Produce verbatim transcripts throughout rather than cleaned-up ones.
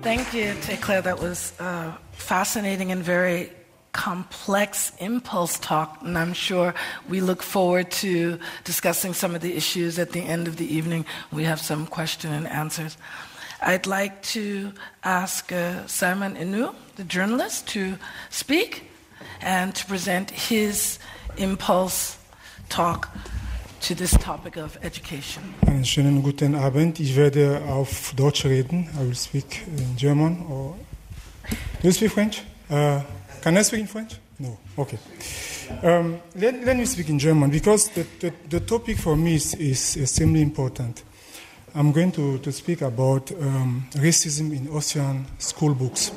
Thank you, Teclaire. That was uh, fascinating and very complex impulse talk, and I'm sure we look forward to discussing some of the issues at the end of the evening. We have some question and answers. I'd like to ask uh, Simon Inu, the journalist, to speak and to present his impulse talk to this topic of education. Einen schönen guten Abend. Ich werde auf Deutsch reden. I will speak in German. Or do you speak French? Uh, can I speak in French? No. Okay. Um, let, let me speak in German because the, the, the topic for me is, is extremely important. I'm going to, to speak about um, racism in Austrian school books.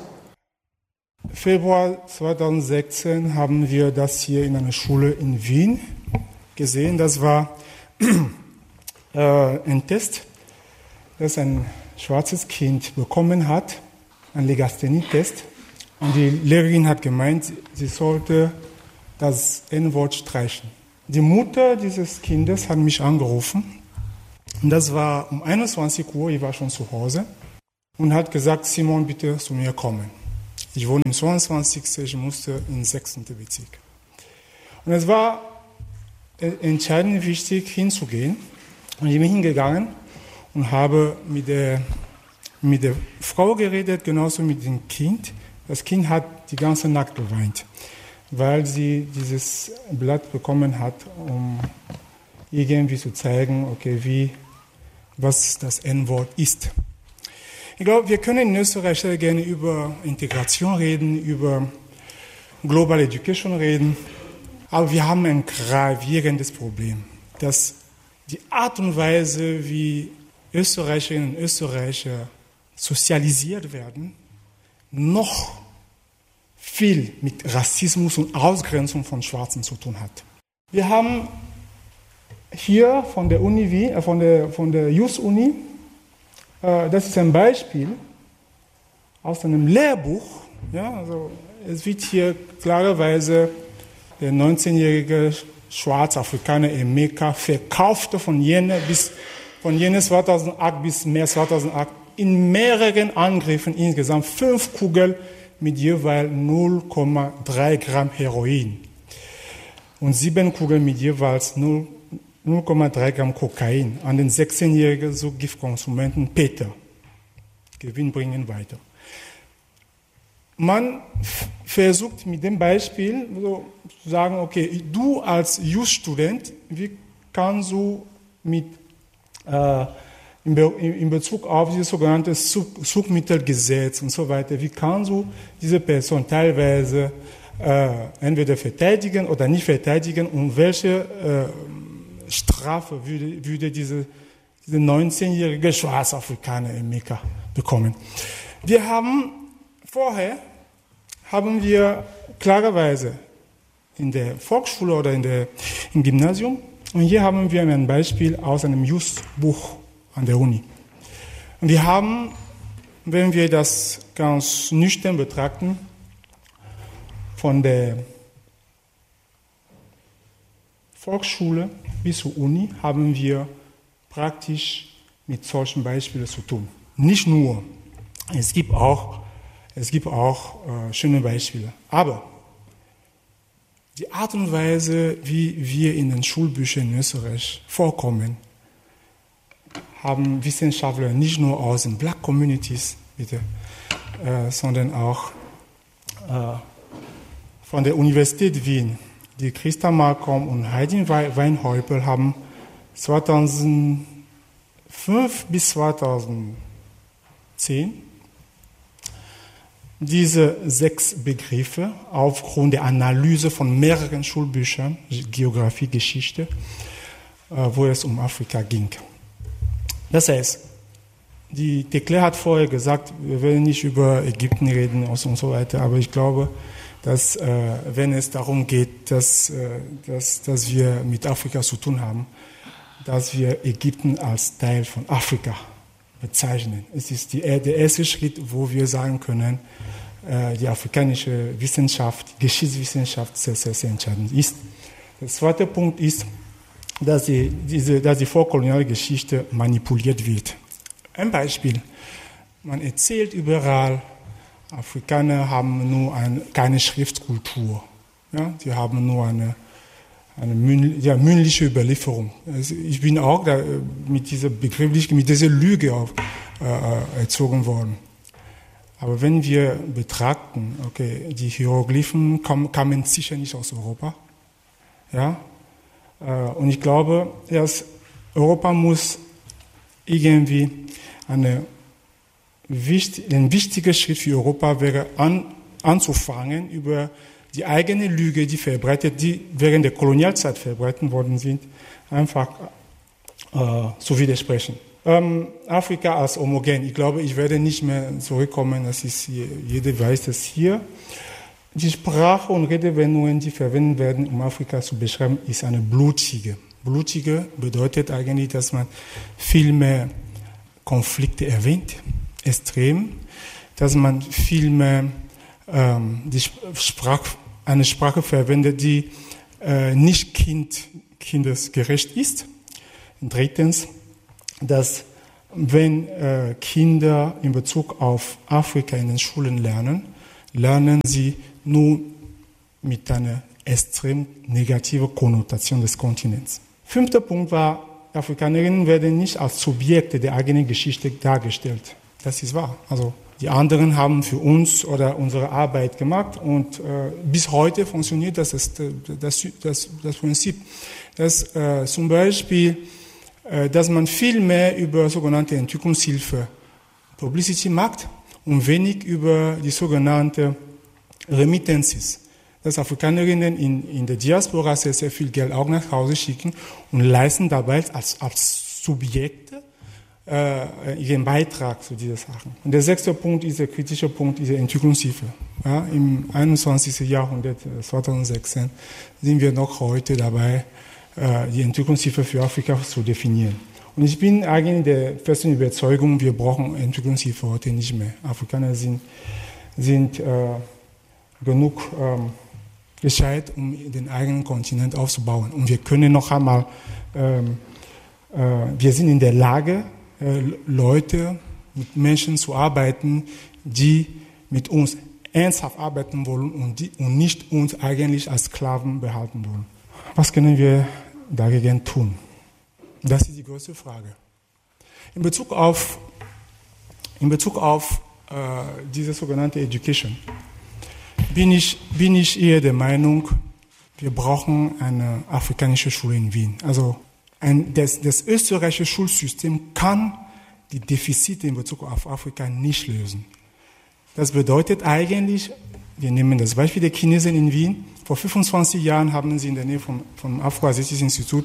Februar zwanzig sechzehn haben wir das hier in einer Schule in Wien gesehen. Das war äh, ein Test, das ein schwarzes Kind bekommen hat, ein Legasthenie-Test. Und die Lehrerin hat gemeint, sie sollte das En-Wort streichen. Die Mutter dieses Kindes hat mich angerufen. Und das war um einundzwanzig Uhr, ich war schon zu Hause. Und hat gesagt, Simon, bitte zu mir kommen. Ich wohne im zweiundzwanzigsten Ich musste ins sechzehnten Bezirk. Und es war entscheidend wichtig, hinzugehen. Und ich bin hingegangen und habe mit der, mit der Frau geredet, genauso mit dem Kind. Das Kind hat die ganze Nacht geweint, weil sie dieses Blatt bekommen hat, um irgendwie zu zeigen, okay, wie, was das En-Wort ist. Ich glaube, wir können in Österreich sehr gerne über Integration reden, über Global Education reden, aber wir haben ein gravierendes Problem, dass die Art und Weise, wie Österreicherinnen und Österreicher sozialisiert werden, noch viel mit Rassismus und Ausgrenzung von Schwarzen zu tun hat. Wir haben hier von der Uni Wien, von der, von der J U S-Uni, äh, das ist ein Beispiel aus einem Lehrbuch. Ja, also es wird hier klarerweise der neunzehnjährige Schwarzafrikaner Emeka verkaufte von Jänner bis von Jänner zweitausendacht bis März zweitausendacht in mehreren Angriffen insgesamt fünf Kugeln mit jeweils null Komma drei Gramm Heroin und sieben Kugeln mit jeweils null Komma drei Gramm Kokain an den sechzehnjährigen so Giftkonsumenten Peter. Gewinn bringen weiter. Man f- versucht mit dem Beispiel so zu sagen, okay, du als Just-Student, wie kannst du mit, äh, in, Be- in Bezug auf dieses sogenannte Sub- Submittelgesetz und so weiter, wie kannst du diese Person teilweise äh, entweder verteidigen oder nicht verteidigen und welche äh, Strafe würde, würde diese, diese neunzehnjährige Schwarzafrikaner Emeka bekommen. Wir haben vorher haben wir klarerweise in der Volksschule oder in der, im Gymnasium, und hier haben wir ein Beispiel aus einem Just-Buch an der Uni. Und wir haben, wenn wir das ganz nüchtern betrachten, von der Volksschule bis zur Uni haben wir praktisch mit solchen Beispielen zu tun. Nicht nur, es gibt auch Es gibt auch äh, schöne Beispiele. Aber die Art und Weise, wie wir in den Schulbüchern in Österreich vorkommen, haben Wissenschaftler nicht nur aus den Black Communities, bitte, äh, sondern auch äh, von der Universität Wien. Die Christa Malcolm und Heidi Weinhäupel haben zweitausendfünf bis zweitausendzehn diese sechs Begriffe aufgrund der Analyse von mehreren Schulbüchern, Geografie, Geschichte, wo es um Afrika ging. Das heißt, die Teclaire hat vorher gesagt, wir werden nicht über Ägypten reden und so weiter, aber ich glaube, dass wenn es darum geht, dass, dass, dass wir mit Afrika zu tun haben, dass wir Ägypten als Teil von Afrika bezeichnen. Es ist die, der erste Schritt, wo wir sagen können, äh, die afrikanische Wissenschaft, Geschichtswissenschaft sehr, sehr, sehr entscheidend ist. Der zweite Punkt ist, dass die, diese, dass die vorkoloniale Geschichte manipuliert wird. Ein Beispiel. man erzählt überall, Afrikaner haben nur eine, keine Schriftkultur. Ja? Sie haben nur eine, eine mündliche, ja, mündliche Überlieferung. Also ich bin auch da, mit dieser Begrifflichkeit, mit dieser Lüge auf, äh, erzogen worden. Aber wenn wir betrachten, okay, die Hieroglyphen kamen, kamen sicher nicht aus Europa. Ja? Äh, und ich glaube, dass Europa muss irgendwie eine ein wichtiger Schritt für Europa wäre, an, anzufangen, über die eigene Lüge, die verbreitet, die während der Kolonialzeit verbreitet worden sind, einfach äh, zu widersprechen. Ähm, Afrika als homogen. Ich glaube, ich werde nicht mehr zurückkommen. Das ist hier, jeder weiß das hier. Die Sprache und Redewendungen, die verwendet werden, um Afrika zu beschreiben, ist eine blutige. Blutige bedeutet eigentlich, dass man viel mehr Konflikte erwähnt. Extrem, dass man viel mehr ähm, die Sprache, eine Sprache verwendet, die äh, nicht kind, kindesgerecht ist. Und drittens, dass wenn äh, Kinder in Bezug auf Afrika in den Schulen lernen, lernen sie nur mit einer extrem negativen Konnotation des Kontinents. Fünfter Punkt war, Afrikanerinnen werden nicht als Subjekte der eigenen Geschichte dargestellt. Das ist wahr. Also die anderen haben für uns oder unsere Arbeit gemacht und äh, bis heute funktioniert das, das, das, das, das Prinzip, dass äh, zum Beispiel, äh, dass man viel mehr über sogenannte Entwicklungshilfe Publicity macht und wenig über die sogenannte Remittances. Dass Afrikanerinnen in, in der Diaspora sehr, sehr viel Geld auch nach Hause schicken und leisten dabei als, als Subjekte Äh, ihren Beitrag zu diesen Sachen. Und der sechste Punkt ist der kritische Punkt, ist die Entwicklungshilfe. Ja, im einundzwanzigsten Jahrhundert, zweitausendsechzehn, sind wir noch heute dabei, äh, die Entwicklungshilfe für Afrika zu definieren. Und ich bin eigentlich der festen Überzeugung, wir brauchen Entwicklungshilfe heute nicht mehr. Afrikaner sind, sind äh, genug ähm, gescheit, um den eigenen Kontinent aufzubauen. Und wir können noch einmal, ähm, äh, wir sind in der Lage, Leute, mit Menschen zu arbeiten, die mit uns ernsthaft arbeiten wollen und, die, und nicht uns eigentlich als Sklaven behalten wollen. Was können wir dagegen tun? Das ist die größte Frage. In Bezug auf, in Bezug auf äh, diese sogenannte Education bin ich, bin ich eher der Meinung, wir brauchen eine afrikanische Schule in Wien. Also Ein, das, das österreichische Schulsystem kann die Defizite in Bezug auf Afrika nicht lösen. Das bedeutet eigentlich, wir nehmen das Beispiel der Chinesen in Wien. Vor fünfundzwanzig Jahren haben sie in der Nähe vom, vom Afro-Asiatischen Institut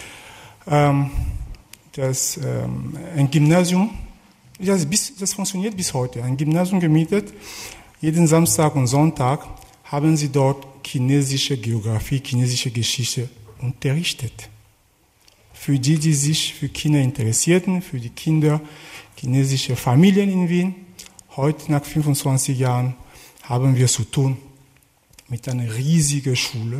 ähm, das, ähm, ein Gymnasium, das, bis, das funktioniert bis heute, ein Gymnasium gemietet. Jeden Samstag und Sonntag haben sie dort chinesische Geografie, chinesische Geschichte unterrichtet. Für die, die sich für China interessierten, für die Kinder chinesischer Familien in Wien. Heute, nach fünfundzwanzig Jahren, haben wir zu tun mit einer riesigen Schule,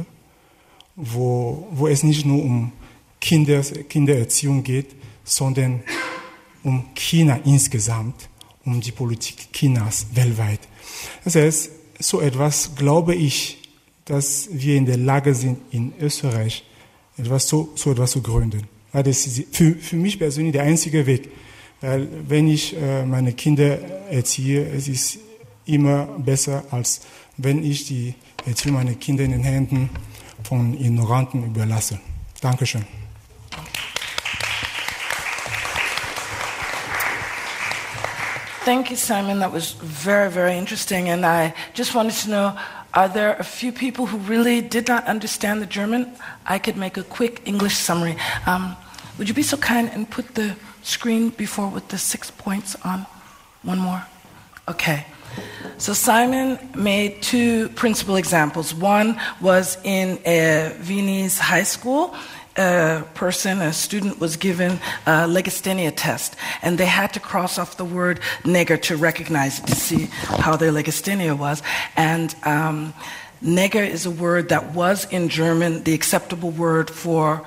wo, wo es nicht nur um Kinder, Kindererziehung geht, sondern um China insgesamt, um die Politik Chinas weltweit. Das heißt, so etwas glaube ich, dass wir in der Lage sind, in Österreich etwas so, so etwas zu gründen. Weil das ist für, für mich persönlich der einzige Weg. Weil wenn ich äh, meine Kinder erziehe, es ist immer besser, als wenn ich die Erziehung meiner Kinder in den Händen von Ignoranten überlasse. Dankeschön. Thank you, Simon. That was very, very interesting. And I just wanted to know, are there a few people who really did not understand the German? I could make a quick English summary. Um, would you be so kind and put the screen before with the six points on? One more? Okay. So Simon made two principal examples. One was in a Viennese high school. A person, a student, was given a Legasthenia test, and they had to cross off the word nigger to recognize it, to see how their Legasthenia was. And um, nigger is a word that was in German the acceptable word for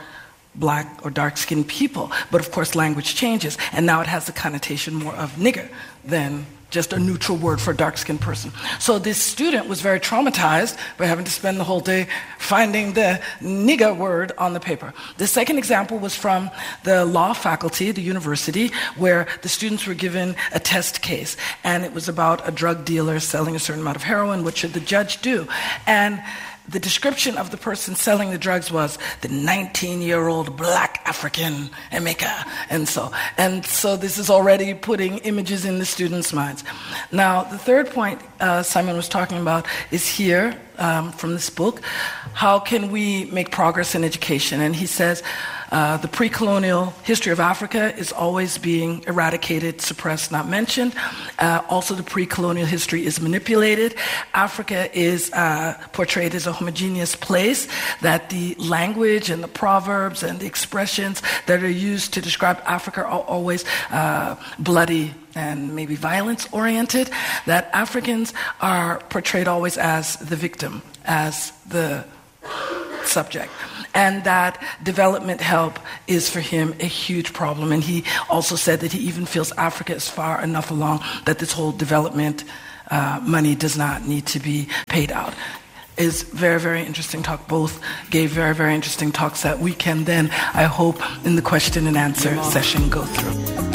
black or dark-skinned people. But of course, language changes, and now it has the connotation more of nigger than just a neutral word for a dark-skinned person. So this student was very traumatized by having to spend the whole day finding the nigger word on the paper. The second example was from the law faculty, the university, where the students were given a test case, and it was about a drug dealer selling a certain amount of heroin. What should the judge do? And the description of the person selling the drugs was the nineteen-year-old black African Emeka, and so and so this is already putting images in the students' minds. Now, the third point uh, Simon was talking about is here um, from this book. How can we make progress in education? And he says uh, the pre-colonial history of Africa is always being eradicated, suppressed, not mentioned. Uh, also, the pre-colonial history is manipulated. Africa is uh, portrayed as a homogeneous place, that the language and the proverbs and the expressions that are used to describe Africa are always uh, bloody and maybe violence-oriented, that Africans are portrayed always as the victim, as the subject, and that development help is for him a huge problem. And he also said that he even feels Africa is far enough along that this whole development uh, money does not need to be paid out. Is very, very interesting talk. Both gave very, very interesting talks that we can then, I hope, in the question and answer session go through.